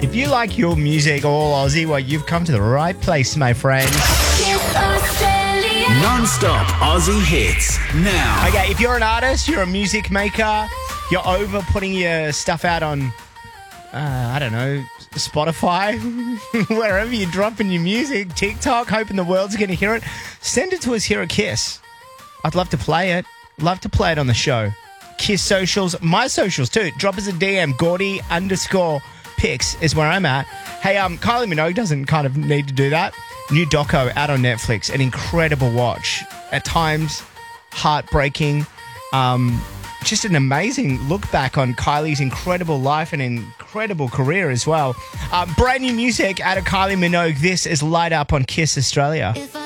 If you like your music all Aussie, well, you've come to the right place, my friends. Kiss Australia. Non-stop Aussie hits now. Okay, if you're an artist, you're a music maker, you're over putting your stuff out on, I don't know, Spotify, wherever you're dropping your music, TikTok, hoping the world's going to hear it, send it to us here at Kiss. I'd love to play it. Love to play it on the show. Kiss socials, my socials too. Drop us a DM, Gordy_Pics is where I'm at. Hey, Kylie Minogue doesn't kind of need to do that. New doco out on Netflix, an incredible watch. At times, heartbreaking. Just an amazing look back on Kylie's incredible life and incredible career as well. Brand new music out of Kylie Minogue. This is Light Up on Kiss Australia. If I